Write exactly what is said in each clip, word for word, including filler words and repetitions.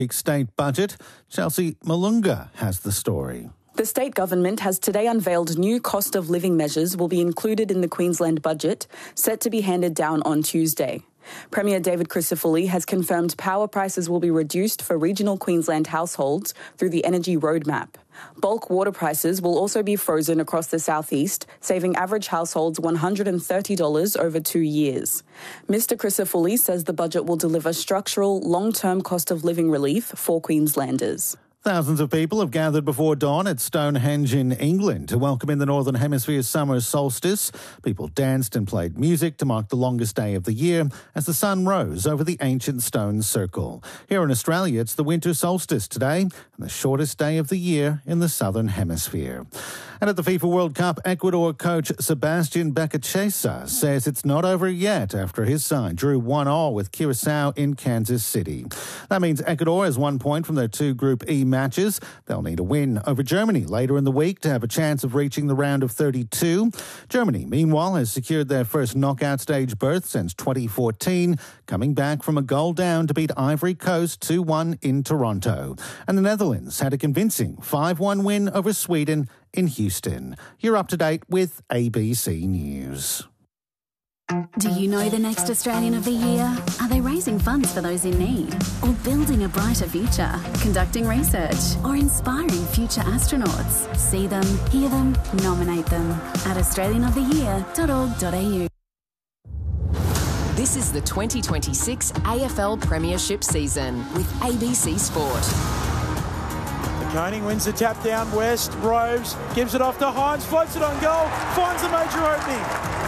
state budget. Chelsea Malunga has the story. The state government has today unveiled new cost of living measures will be included in the Queensland budget, set to be handed down on Tuesday. Premier David Crisafulli has confirmed power prices will be reduced for regional Queensland households through the Energy Roadmap. Bulk water prices will also be frozen across the southeast, saving average households one hundred thirty dollars over two years. Mister Crisafulli says the budget will deliver structural, long-term cost of living relief for Queenslanders. Thousands of people have gathered before dawn at Stonehenge in England to welcome in the Northern Hemisphere's summer solstice. People danced and played music to mark the longest day of the year as the sun rose over the ancient stone circle. Here in Australia, it's the winter solstice today and the shortest day of the year in the Southern Hemisphere. And at the FIFA World Cup, Ecuador coach Sebastian Becachesa says it's not over yet after his side drew one all with Curacao in Kansas City. That means Ecuador has one point from their two Group E matches. They'll need a win over Germany later in the week to have a chance of reaching the round of thirty-two. Germany, meanwhile, has secured their first knockout stage berth since twenty fourteen, coming back from a goal down to beat Ivory Coast two one in Toronto. And the Netherlands had a convincing five one win over Sweden in Houston. You're up to date with A B C News. Do you know the next Australian of the Year? Are they raising funds for those in need? Or building a brighter future? Conducting research? Or inspiring future astronauts? See them, hear them, nominate them at australian of the year dot org dot a u. This is the twenty twenty-six A F L Premiership season with A B C Sport. Koning wins the tap down west, Roves gives it off to Hines, floats it on goal, finds the major opening.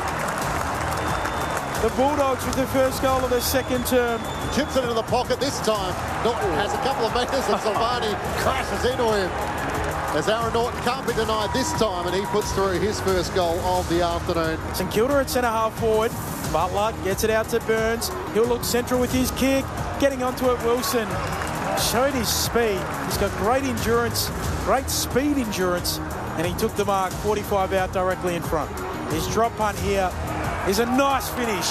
The Bulldogs with the first goal of their second term. Chips it into the pocket this time. Norton has a couple of metres and Silvani crashes into him. As Aaron Norton can't be denied this time and he puts through his first goal of the afternoon. St Kilda at centre half forward. Butler gets it out to Burns. He'll look central with his kick. Getting onto it, Wilson. Showed his speed. He's got great endurance, great speed endurance, and he took the mark, forty-five out directly in front. His drop punt here is a nice finish.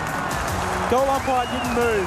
Goal umpire didn't move.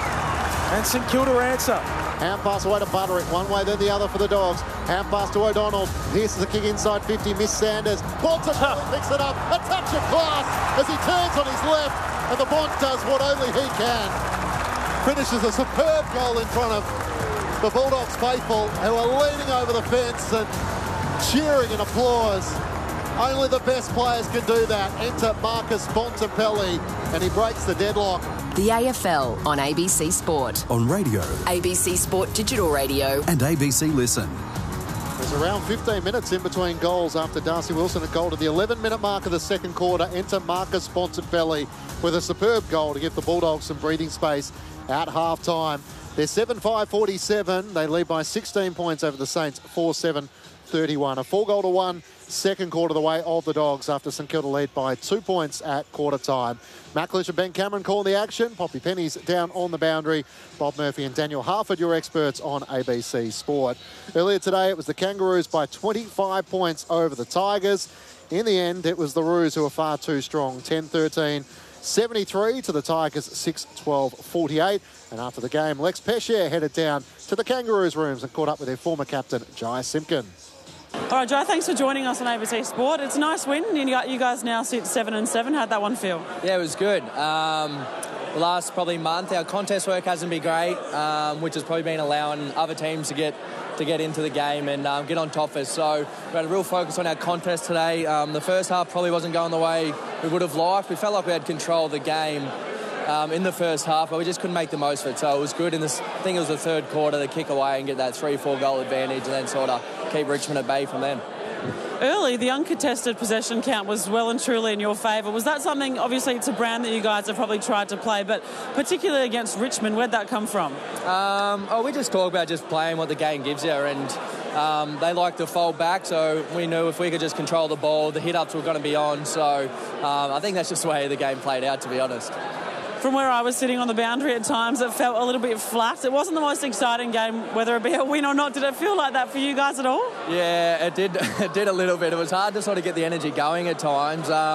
And St Kilda answer. Hand pass away to Butterick, one way then the other for the Dogs. Hand pass to O'Donnell. Here's the kick inside fifty, Miss Sanders. Bolton picks it up, a touch of class as he turns on his left, and the Bont does what only he can. Finishes a superb goal in front of the Bulldogs faithful, who are leaning over the fence and cheering in applause. Only the best players can do that. Enter Marcus Bontempelli, and he breaks the deadlock. The A F L on A B C Sport. On radio. A B C Sport Digital Radio. And A B C Listen. There's around fifteen minutes in between goals after Darcy Wilson a goal to the eleven minute mark of the second quarter. Enter Marcus Bontempelli with a superb goal to give the Bulldogs some breathing space at half-time. They're seven five forty-seven. They lead by sixteen points over the Saints, four seven thirty-one. A four goal to one second quarter the way of the Dogs after St Kilda lead by two points at quarter time. Matt Clish and Ben Cameron calling the action. Poppy Penny's down on the boundary. Bob Murphy and Daniel Harford, your experts on A B C Sport. Earlier today, it was the Kangaroos by twenty-five points over the Tigers. In the end, it was the Roos who were far too strong, ten thirteen. seventy-three to the Tigers, six twelve forty-eight. And after the game, Lex Pesce headed down to the Kangaroos rooms and caught up with their former captain, Jai Simpkin. All right, Jai, thanks for joining us on A B C Sport. It's a nice win. You guys now sit seven and seven. How'd that one feel? Yeah, it was good. Um, the last probably month, our contest work hasn't been great, um, which has probably been allowing other teams to get to get into the game and um, get on top of us. So we had a real focus on our contest today. Um, the first half probably wasn't going the way we would have liked. We felt like we had control of the game um, in the first half, but we just couldn't make the most of it. So it was good in this. I think it was the third quarter to kick away and get that three, four goal advantage, and then sort of keep Richmond at bay from then. Early, the uncontested possession count was well and truly in your favour. Was that something, obviously it's a brand that you guys have probably tried to play, but particularly against Richmond, where'd that come from? Um, oh, we just talk about just playing what the game gives you, and um, they like to fold back, so we knew if we could just control the ball, the hit-ups were going to be on, so um, I think that's just the way the game played out, to be honest. From where I was sitting on the boundary at times, it felt a little bit flat. It wasn't the most exciting game, whether it be a win or not. Did it feel like that for you guys at all? Yeah, it did. It did a little bit. It was hard to sort of get the energy going at times. Um,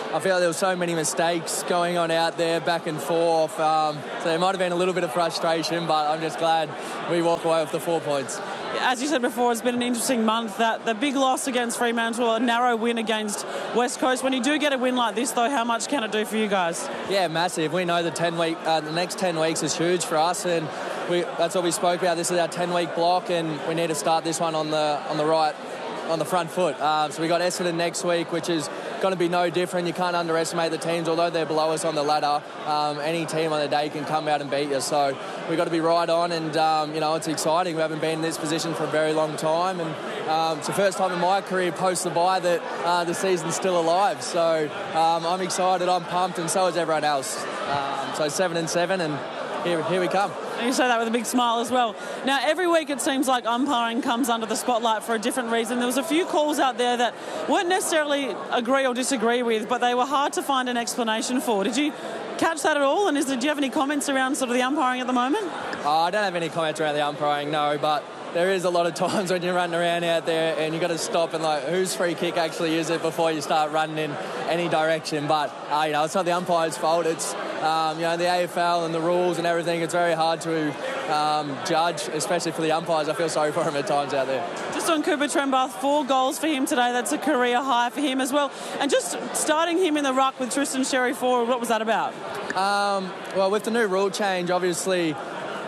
I feel like there were so many mistakes going on out there, back and forth. Um, so there might have been a little bit of frustration, but I'm just glad we walk away with the four points. As you said before, it's been an interesting month. That the big loss against Fremantle, a narrow win against West Coast. When you do get a win like this, though, how much can it do for you guys? Yeah, massive. We know the ten week, uh, the next ten weeks is huge for us, and we, that's what we spoke about. This is our ten week block, and we need to start this one on the on the right, on the front foot. Um, so we got Essendon next week, which is going to be no different. You can't underestimate the teams, although they're below us on the ladder. Um, any team on the day can come out and beat you. So we've got to be right on, and um, you know, it's exciting. We haven't been in this position for a very long time, and um, it's the first time in my career post the bye that uh, the season's still alive. So um, I'm excited, I'm pumped, and so is everyone else. Um, so seven and seven, and here, here we come. You say that with a big smile as well. Now, every week it seems like umpiring comes under the spotlight for a different reason. There was a few calls out there that weren't necessarily agree or disagree with, but they were hard to find an explanation for. Did you catch that at all? And is there, do you have any comments around sort of the umpiring at the moment? Oh, I don't have any comments around the umpiring, no, but there is a lot of times when you're running around out there and you've got to stop and, like, whose free kick actually is it before you start running in any direction. But, uh, you know, it's not the umpire's fault. It's, um, you know, the A F L and the rules and everything. It's very hard to um, judge, especially for the umpires. I feel sorry for him at times out there. Just on Cooper Trembath, four goals for him today. That's a career high for him as well. And just starting him in the ruck with Tristan Sherry forward, what was that about? Um, well, with the new rule change, obviously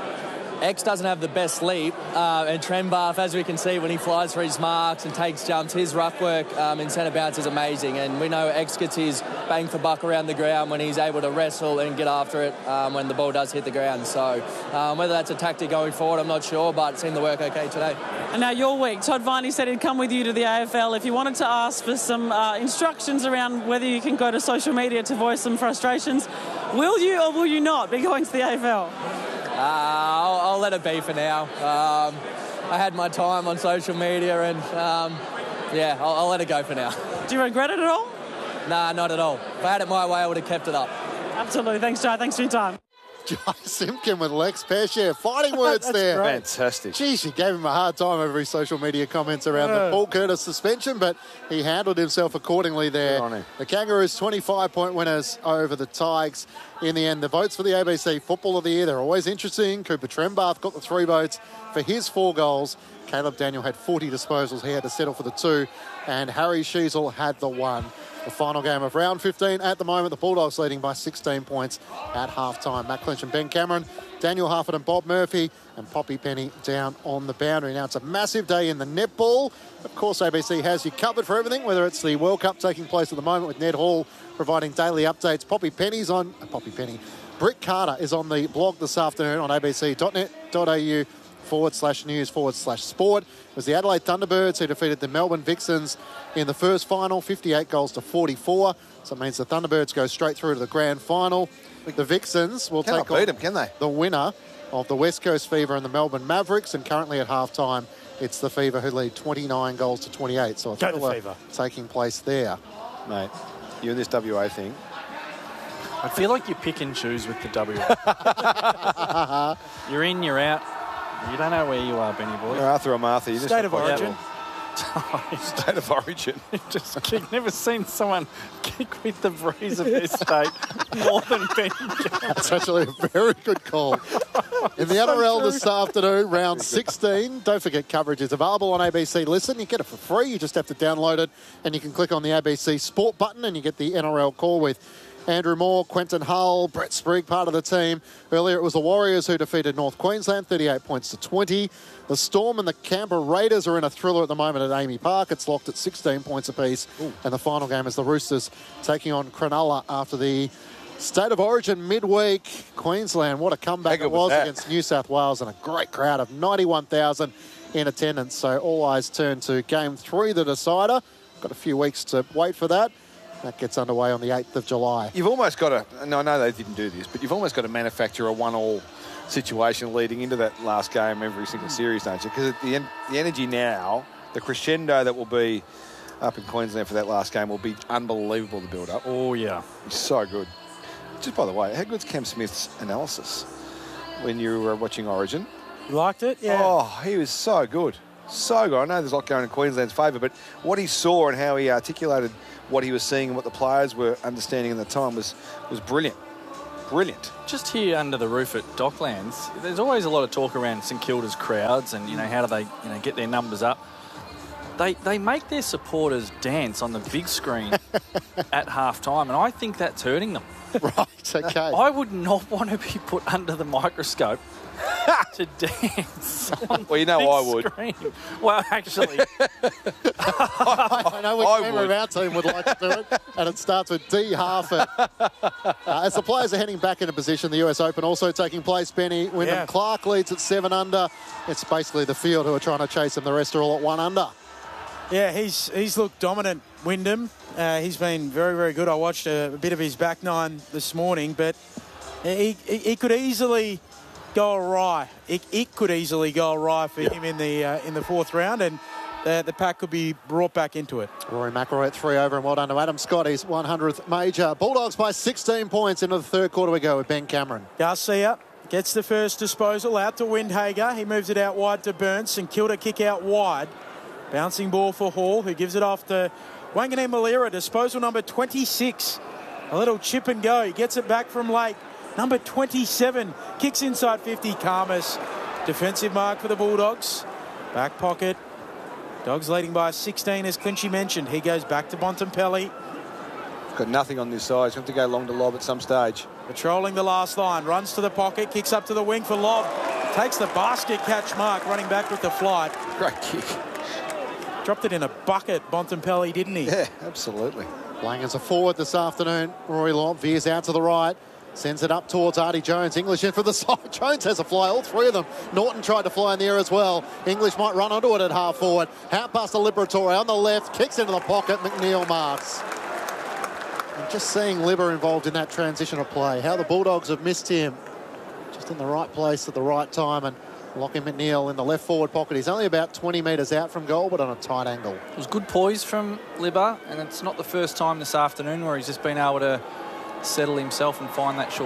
X doesn't have the best leap, uh, and Trembath, as we can see, when he flies for his marks and takes jumps, his ruck work um, in centre bounce is amazing, and we know X gets his bang for buck around the ground when he's able to wrestle and get after it um, when the ball does hit the ground. So um, whether that's a tactic going forward, I'm not sure, but it seemed to work okay today. And now your week, Todd Viney said he'd come with you to the A F L if you wanted to ask for some uh, instructions around whether you can go to social media to voice some frustrations. Will you or will you not be going to the A F L? Uh, I'll, I'll let it be for now. Um, I had my time on social media, and um, yeah, I'll, I'll let it go for now. Do you regret it at all? Nah, not at all. If I had it my way, I would have kept it up. Absolutely. Thanks, Jai. Thanks for your time. Jai Simpkin with Lex Pesce. Fighting words there. Great. Fantastic. Geez, she gave him a hard time over his social media comments around yeah. the Paul Curtis suspension, but he handled himself accordingly there. The Kangaroos twenty-five point winners over the Tigers. In the end, the votes for the A B C Football of the Year, they're always interesting. Cooper Trembath got the three votes for his four goals. Caleb Daniel had forty disposals. He had to settle for the two. And Harry Sheezel had the one. The final game of round fifteen at the moment, the Bulldogs leading by sixteen points at half-time. Matt Clinch and Ben Cameron, Daniel Harford and Bob Murphy, and Poppy Penny down on the boundary. Now, it's a massive day in the netball. Of course, A B C has you covered for everything, whether it's the World Cup taking place at the moment with Ned Hall providing daily updates. Poppy Penny's on... Uh, Poppy Penny. Britt Carter is on the blog this afternoon on abc.net.au forward slash news forward slash sport. It was the Adelaide Thunderbirds who defeated the Melbourne Vixens in the first final, fifty-eight goals to forty-four. So it means the Thunderbirds go straight through to the grand final. The Vixens will Cannot take on beat them, can they? the winner of the West Coast Fever and the Melbourne Mavericks, and currently at halftime, it's the Fever who lead twenty-nine goals to twenty-eight. So a thriller taking place there. Mate, you and this W A thing. I feel like you pick and choose with the W A. You're in, you're out. You don't know where you are, Benny boy. You're Arthur or Martha. You State just of origin. State of origin. Just kick. Never seen someone kick with the breeze of their state more than Ben. That's actually a very good call. In the N R L this afternoon, round sixteen. Don't forget, coverage is available on A B C Listen. You get it for free. You just have to download it, and you can click on the A B C Sport button, and you get the N R L call with Andrew Moore, Quentin Hull, Brett Sprigg, part of the team. Earlier it was the Warriors who defeated North Queensland, thirty-eight points to twenty. The Storm and the Canberra Raiders are in a thriller at the moment at Amy Park. It's locked at sixteen points apiece. Ooh. And the final game is the Roosters taking on Cronulla after the State of Origin midweek. Queensland, what a comeback it was, was against New South Wales, and a great crowd of ninety-one thousand in attendance. So all eyes turn to game three, the decider. Got a few weeks to wait for that. That gets underway on the eighth of July. You've almost got to, and I know they didn't do this, but you've almost got to manufacture a one-all situation leading into that last game every single series, don't you? Because the, the energy now, the crescendo that will be up in Queensland for that last game will be unbelievable to build up. Oh, yeah. It's so good. Just by the way, how good's Cam Smith's analysis when you were watching Origin? You liked it? Yeah. Oh, he was so good. So good. I know there's a lot going in Queensland's favour, but what he saw and how he articulated what he was seeing and what the players were understanding at the time was, was brilliant. Brilliant. Just here under the roof at Docklands, there's always a lot of talk around St Kilda's crowds and, you know, how do they, you know, get their numbers up. They they make their supporters dance on the big screen at half-time, and I think that's hurting them. Right, okay. I would not want to be put under the microscope to dance. Well, you know I would. Screen. Well, actually, I know which I member would. of our team would like to do it, and it starts with D. Harford. Uh, as the players are heading back into position, the U S Open also taking place, Benny. Wyndham Yeah. Clark leads at seven under. It's basically the field who are trying to chase him. The rest are all at one under. Yeah, he's he's looked dominant, Wyndham. Uh, he's been very, very good. I watched a, a bit of his back nine this morning, but he, he, he could easily go awry. It, it could easily go awry for him in the uh, in the fourth round, and the, the pack could be brought back into it. Rory McIlroy at three over, and well done to Adam Scott, his one hundredth major. Bulldogs by sixteen points into the third quarter we go with Ben Cameron. Garcia gets the first disposal out to Windhager. He moves it out wide to Burns. St Kilda kick out wide. Bouncing ball for Hall, who gives it off to Wanganeen Malira. Disposal number twenty-six. A little chip and go. He gets it back from Lake. Number twenty-seven. Kicks inside fifty. Karmas. Defensive mark for the Bulldogs. Back pocket. Dogs leading by sixteen, as Clinchy mentioned. He goes back to Bontempelli. Got nothing on this side. He's going to go long to lob at some stage. Patrolling the last line. Runs to the pocket. Kicks up to the wing for lob. Takes the basket catch mark. Running back with the flight. Great kick. Dropped it in a bucket, Bontempelli, didn't he? Yeah, absolutely. Playing as a forward this afternoon. Rory Lobb veers out to the right. Sends it up towards Artie Jones. English in for the side. Jones has a fly, all three of them. Norton tried to fly in the air as well. English might run onto it at half forward. Out past the Liberatore on the left. Kicks into the pocket. McNeil marks. And just seeing Libber involved in that transition of play. How the Bulldogs have missed him. Just in the right place at the right time. And Lachie McNeil in the left forward pocket. He's only about twenty metres out from goal, but on a tight angle. it was good poise from Libba, and it's not the first time this afternoon where he's just been able to settle himself and find that short